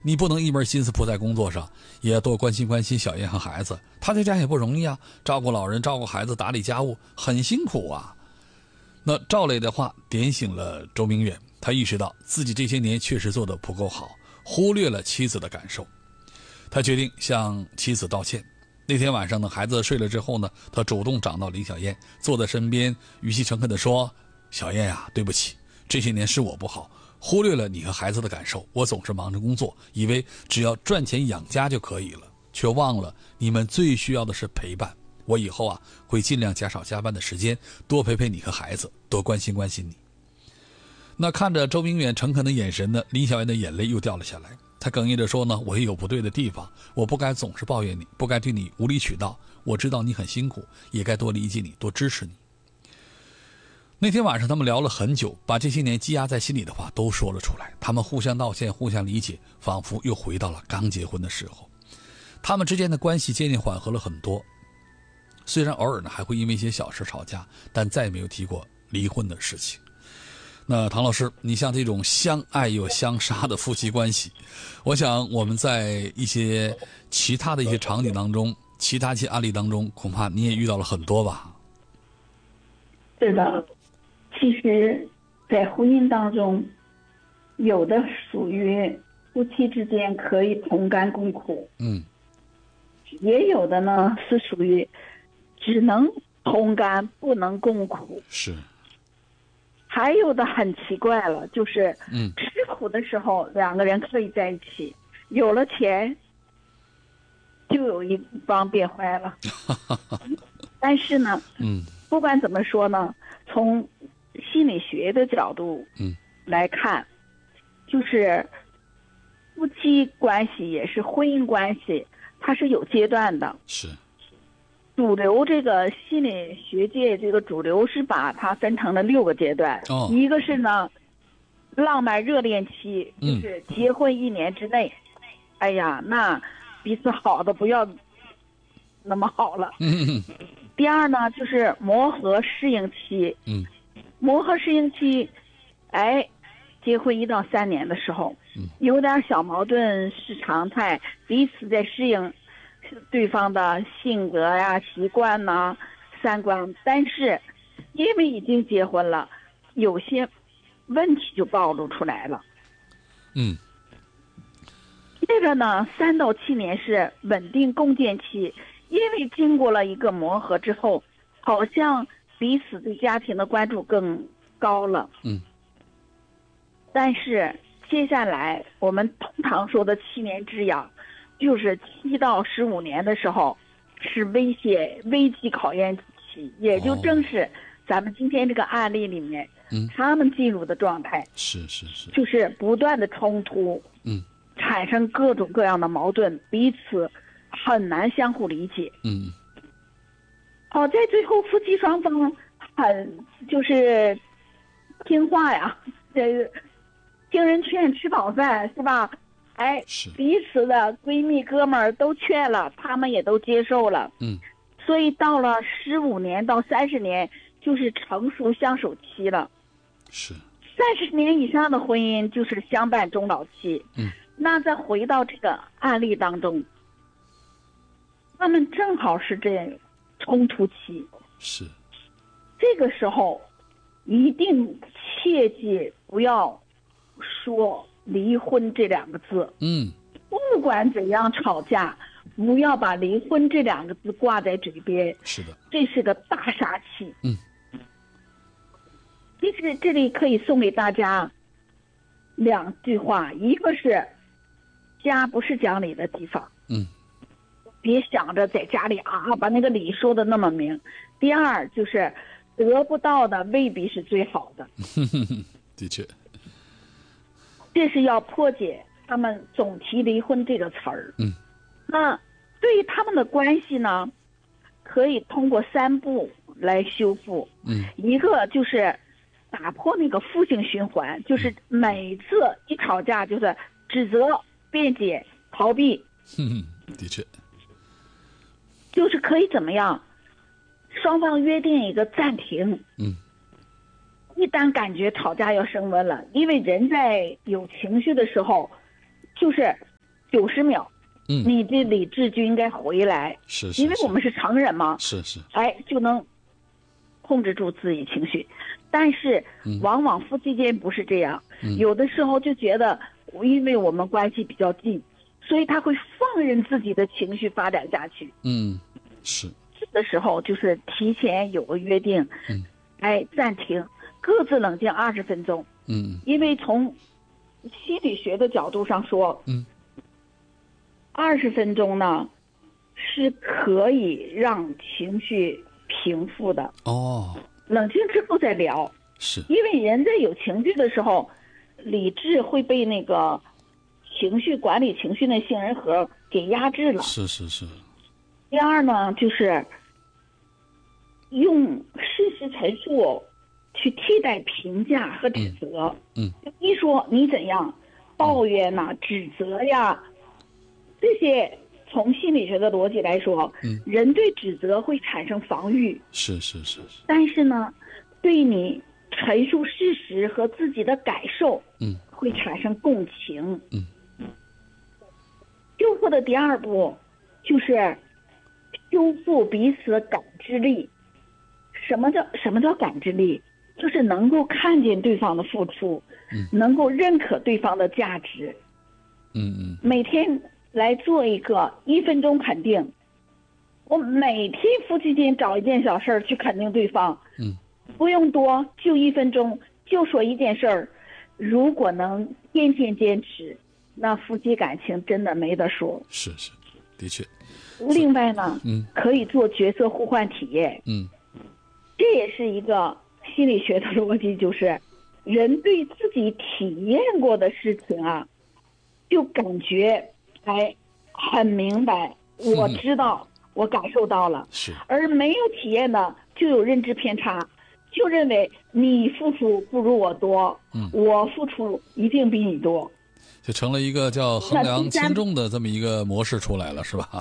你不能一门心思扑在工作上，也要多关心关心小燕和孩子。她在家也不容易啊，照顾老人，照顾孩子，打理家务，很辛苦啊。那赵磊的话点醒了周明远，他意识到自己这些年确实做得不够好，忽略了妻子的感受。他决定向妻子道歉。那天晚上呢，孩子睡了之后呢，他主动找到林小燕，坐在身边，语气诚恳地说：小燕呀，对不起，这些年是我不好，忽略了你和孩子的感受。我总是忙着工作，以为只要赚钱养家就可以了，却忘了你们最需要的是陪伴。我以后啊，会尽量减少加班的时间，多陪陪你和孩子，多关心关心你。那看着周明远诚恳的眼神呢，林小燕的眼泪又掉了下来。他哽咽着说呢，我也有不对的地方，我不该总是抱怨你，不该对你无理取闹，我知道你很辛苦，也该多理解你，多支持你。那天晚上他们聊了很久，把这些年积压在心里的话都说了出来，他们互相道歉，互相理解，仿佛又回到了刚结婚的时候。他们之间的关系渐渐缓和了很多，虽然偶尔呢还会因为一些小事吵架，但再也没有提过离婚的事情。那唐老师，你像这种相爱又相杀的夫妻关系，我想我们在一些其他的一些场景当中，其他一些案例当中，恐怕你也遇到了很多吧？ 是的，其实在婚姻当中，有的属于夫妻之间可以同甘共苦，也有的呢是属于只能同甘不能共苦。 是。 还有的很奇怪了，就是吃苦的时候两个人可以在一起，有了钱就有一方变坏了。但是呢，不管怎么说呢，从心理学的角度来看，就是夫妻关系也是婚姻关系，它是有阶段的。 是。 主流这个心理学界这个主流是把它分成了6个阶段，一个是呢浪漫热恋期，就是结婚1年之内，哎呀，那彼此好的不要那么好了。第二呢就是磨合适应期，磨合适应期，结婚1到3年的时候，有点小矛盾是常态，彼此在适应对方的性格呀、习惯呐、三观，但是因为已经结婚了，有些问题就暴露出来了。接着呢，3到7年是稳定共建期，因为经过了一个磨合之后，好像彼此对家庭的关注更高了。但是接下来我们通常说的7年之痒，就是7到15年的时候，是危机考验期，也就正是咱们今天这个案例里面，他们进入的状态。 是， 就是不断的冲突，产生各种各样的矛盾，彼此很难相互理解。好在最后夫妻双方很就是听话呀，听人劝，吃饱饭，是吧？彼此的闺蜜哥们儿都劝了，他们也都接受了。所以到了15年到30年，就是成熟相守期了。 是。 30年以上的婚姻就是相伴终老期。那再回到这个案例当中，他们正好是这冲突期。 是。 这个时候，一定切记不要说离婚这2个字。不管怎样吵架，不要把离婚这2个字挂在嘴边。 是的， 这是个大杀器。其实这里可以送给大家2句话，一个是家不是讲理的地方。别想着在家里把那个理说的那么明。第二就是得不到的未必是最好的。 的确。 这是要破解他们总提离婚这个词儿。那对于他们的关系呢，可以通过3步来修复。一个就是打破那个负性循环，就是每次一吵架就是指责、辩解、逃避。 的确。 就是可以怎么样？双方约定一个暂停。一旦感觉吵架要升温了，因为人在有情绪的时候，就是 90秒，你的理智就应该回来， 是， 因为我们是成人嘛， 是， 就能控制住自己情绪。但是往往夫妻间不是这样，有的时候就觉得因为我们关系比较近，所以他会放任自己的情绪发展下去。 是。 这个时候就是提前有个约定，暂停，各自冷静20分钟。因为从心理学的角度上说，20分钟呢是可以让情绪平复的。冷静之后再聊。 是。 因为人在有情绪的时候，理智会被那个管理情绪那杏仁核给压制了。 是。 第二呢，就是用事实陈述去替代评价和指责。一说你怎样，抱怨呐、指责呀，这些从心理学的逻辑来说，人对指责会产生防御。 是。 但是呢，对你陈述事实和自己的感受，会产生共情。修复的第二步就是修复彼此的感知力。什么叫感知力？就是能够看见对方的付出，能够认可对方的价值。每天来做一个1分钟肯定。我每天夫妻间找一件小事去肯定对方，不用多，就1分钟，就说一件事儿。如果能天天坚持，那夫妻感情真的没得说。 是，的确。 另外呢，可以做角色互换体验。这也是一个心理学的逻辑，就是人对自己体验过的事情啊，就感觉很明白，我知道，我感受到了。 是。而没有体验的就有认知偏差，就认为你付出不如我多，我付出一定比你多， 就成了一个叫衡量轻重的这么一个模式出来了，是吧？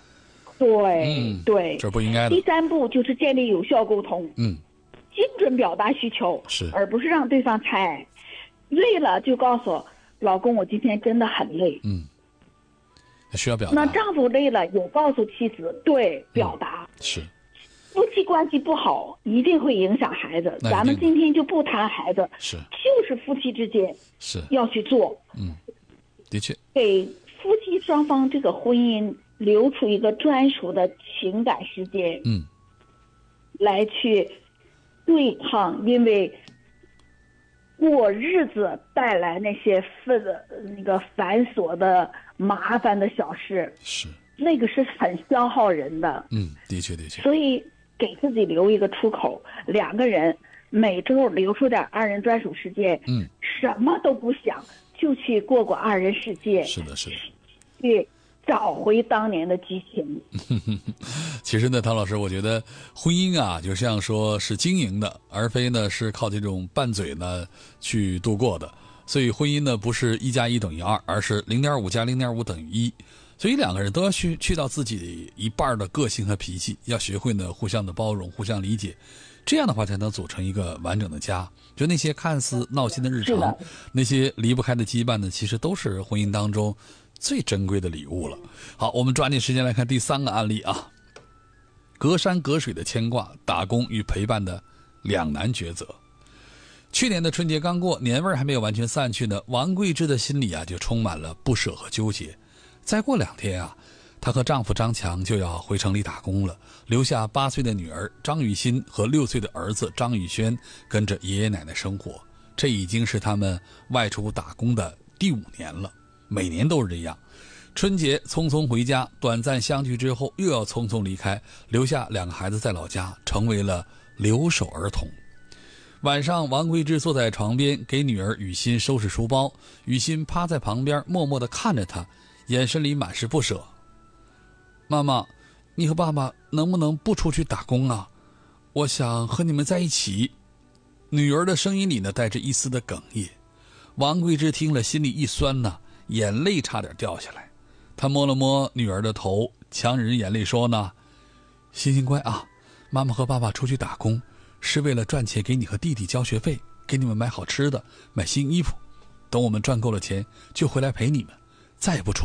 对， 这不应该的。 第3步就是建立有效沟通，精准表达需求，而不是让对方猜。累了就告诉老公，我今天真的很累。 需要表达。 那丈夫累了也告诉妻子，表达。 是。 夫妻关系不好一定会影响孩子，咱们今天就不谈孩子，就是夫妻之间要去做。 的确。 给夫妻双方这个婚姻留出一个专属的情感时间，来去对抗因为过日子带来那些繁琐的麻烦的小事，那个是很消耗人的。 的确。 所以给自己留一个出口，2个人每周留出点2人专属时间，什么都不想，就去过2人世界。 是的。 去找回当年的激情。 其实呢，唐老师，我觉得婚姻啊，就像说是经营的，而非呢是靠这种拌嘴呢去度过的。所以婚姻呢不是1+1等于2，而是0.5加0.5等于1。所以2个人都要去到自己一半的个性和脾气，要学会呢互相的包容、互相理解，这样的话才能组成一个完整的家。就那些看似闹心的日常，那些离不开的羁绊呢，其实都是婚姻当中最珍贵的礼物了。好，我们抓紧时间来看第3个案例啊。隔山隔水的牵挂，打工与陪伴的两难抉择。去年的春节刚过，年味还没有完全散去呢，王桂芝的心里啊就充满了不舍和纠结。再过2天啊，她和丈夫张强就要回城里打工了，留下8岁的女儿张雨欣和6岁的儿子张宇轩跟着爷爷奶奶生活。这已经是他们外出打工的第5年了，每年都是这样。春节匆匆回家，短暂相聚之后又要匆匆离开，留下2个孩子在老家，成为了留守儿童。晚上，王桂芝坐在床边给女儿雨欣收拾书包，雨欣趴在旁边默默地看着她，眼神里满是不舍。妈妈，你和爸爸能不能不出去打工啊？我想和你们在一起。女儿的声音里呢带着一丝的哽咽。王桂芝听了心里一酸呢，眼泪差点掉下来。她摸了摸女儿的头，强忍眼泪说呢，欣欣乖啊，妈妈和爸爸出去打工是为了赚钱给你和弟弟交学费，给你们买好吃的，买新衣服。等我们赚够了钱就回来陪你们，再也不出